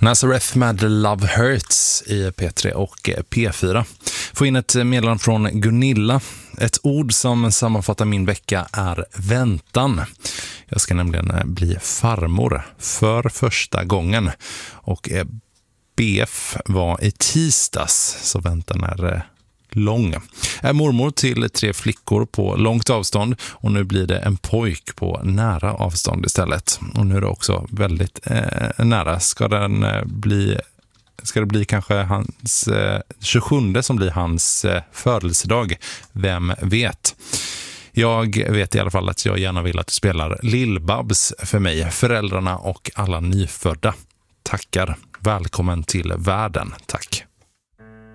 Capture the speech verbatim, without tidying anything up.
Nazareth med Love Hurts i P tre och P fyra. Få in ett meddelande från Gunilla. Ett ord som sammanfattar min vecka är väntan. Jag ska nämligen bli farmor för första gången. Och B F var i tisdags, så väntan är lång. Är mormor till tre flickor på långt avstånd och nu blir det en pojk på nära avstånd istället. Och nu är det också väldigt eh, nära. Ska den eh, bli ska det bli kanske hans eh, tjugosjunde som blir hans eh, födelsedag? Vem vet? Jag vet i alla fall att jag gärna vill att du spelar Lill-Babs för mig, föräldrarna och alla nyfödda. Tackar. Välkommen till världen. Tack.